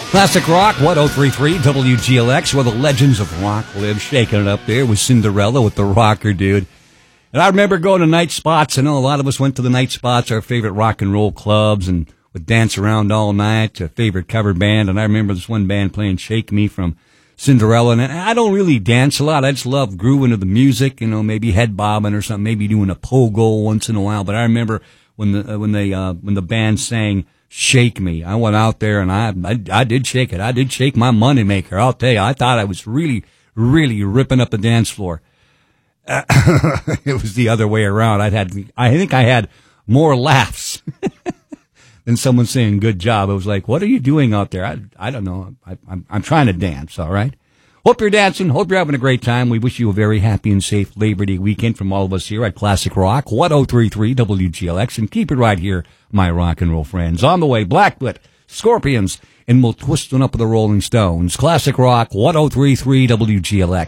Classic Rock, 103.3 WGLX, where the legends of rock live, shaking it up there with Cinderella with the rocker dude. And I remember going to night spots. I know a lot of us went to the night spots, our favorite rock and roll clubs, and would dance around all night, a favorite cover band. And I remember this one band playing Shake Me from Cinderella. And I don't really dance a lot. I just love grooving to the music, maybe head bobbing or something, maybe doing a pogo once in a while. But I remember when the band sang Shake Me, I went out there and I did shake it. I did shake my moneymaker. I'll tell you, I thought I was really, really ripping up the dance floor. It was the other way around. I think I had more laughs than someone saying good job. It was like, what are you doing out there? I don't know. I'm trying to dance. All right. Hope you're dancing. Hope you're having a great time. We wish you a very happy and safe Labor Day weekend from all of us here at Classic Rock 103.3 WGLX. And keep it right here, my rock and roll friends. On the way, Blackfoot, Scorpions, and we'll twist on up with the Rolling Stones. Classic Rock 103.3 WGLX.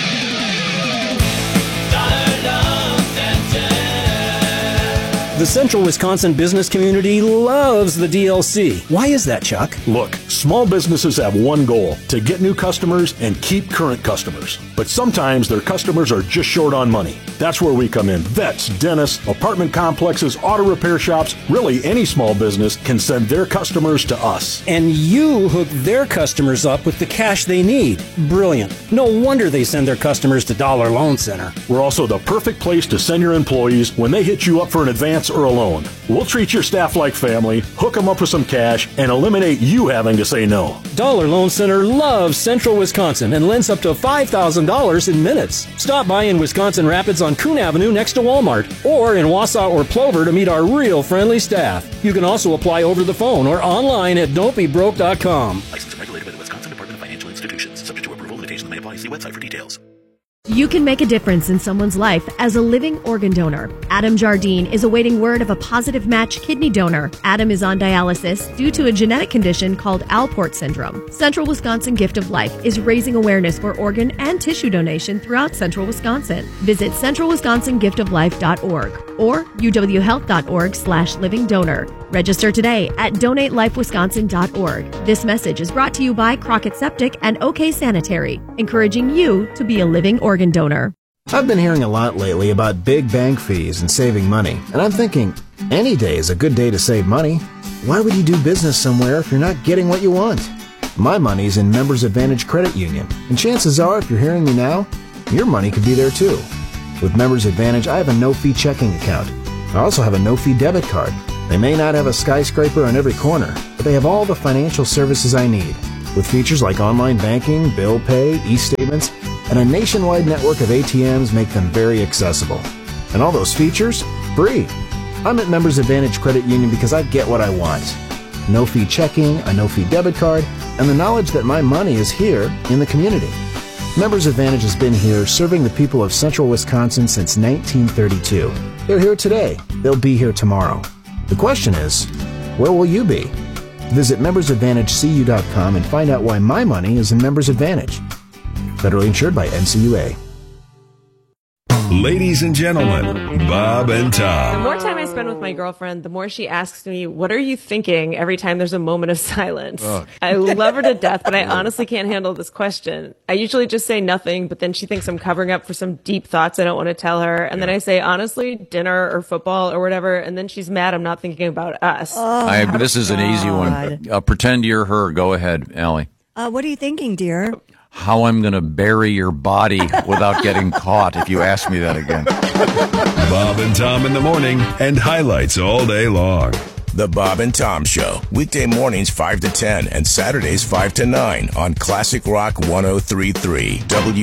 The Central Wisconsin business community loves the DLC. Why is that, Chuck? Look, small businesses have one goal, to get new customers and keep current customers. But sometimes their customers are just short on money. That's where we come in. Vets, dentists, apartment complexes, auto repair shops, really any small business can send their customers to us. And you hook their customers up with the cash they need. Brilliant. No wonder they send their customers to Dollar Loan Center. We're also the perfect place to send your employees when they hit you up for an advance or a loan. We'll treat your staff like family, hook them up with some cash, and eliminate you having to say no. Dollar Loan Center loves Central Wisconsin and lends up to $5,000 in minutes. Stop by in Wisconsin Rapids on Coon Avenue next to Walmart, or in Wausau or Plover to meet our real friendly staff. You can also apply over the phone or online at don'tbebroke.com. Licensed and regulated by the Wisconsin Department of Financial Institutions. Subject to approval, limitations may apply. See website for details. You can make a difference in someone's life as a living organ donor. Adam Jardine is awaiting word of a positive match kidney donor. Adam is on dialysis due to a genetic condition called Alport syndrome. Central Wisconsin Gift of Life is raising awareness for organ and tissue donation throughout Central Wisconsin. Visit centralwisconsingiftoflife.org or uwhealth.org/living donor. Register today at donatelifewisconsin.org. This message is brought to you by Crockett Septic and OK Sanitary, encouraging you to be a living organ donor. I've been hearing a lot lately about big bank fees and saving money, and I'm thinking, any day is a good day to save money. Why would you do business somewhere if you're not getting what you want? My money's in Members Advantage Credit Union, and chances are, if you're hearing me now, your money could be there too. With Members Advantage, I have a no-fee checking account. I also have a no-fee debit card. They may not have a skyscraper on every corner, but they have all the financial services I need, with features like online banking, bill pay, e-statements, and a nationwide network of ATMs make them very accessible. And all those features, free. I'm at Members Advantage Credit Union because I get what I want. No-fee checking, a no-fee debit card, and the knowledge that my money is here in the community. Members Advantage has been here serving the people of Central Wisconsin since 1932. They're here today. They'll be here tomorrow. The question is, where will you be? Visit membersadvantagecu.com and find out why my money is in Members Advantage. Federally insured by NCUA. Ladies and gentlemen, Bob and The Tom. more time I spend with my girlfriend, the more she asks me, what are you thinking every time there's a moment of silence? I love her to death, but I honestly can't handle this question. I usually just say nothing, but then she thinks I'm covering up for some deep thoughts I don't want to tell her. And then I say, honestly, dinner or football or whatever. And then she's mad I'm not thinking about us. This is an easy one. Pretend you're her. Go ahead, Allie. What are you thinking, dear? How I'm going to bury your body without getting caught if you ask me that again. Bob and Tom in the morning and highlights all day long. The Bob and Tom Show, weekday mornings 5 to 10 and Saturdays 5 to 9 on Classic Rock 103.3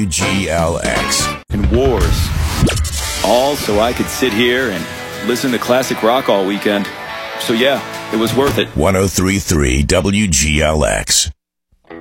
WGLX. And wars. All so I could sit here and listen to classic rock all weekend. So yeah, it was worth it. 103.3 WGLX.